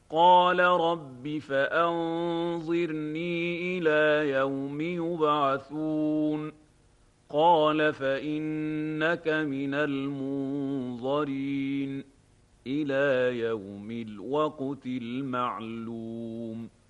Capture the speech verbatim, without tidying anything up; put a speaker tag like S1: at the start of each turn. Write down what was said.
S1: قال رب فأنظرني إلى يوم يبعثون قال فإنك من المنظرين إلى يوم الوقت المعلوم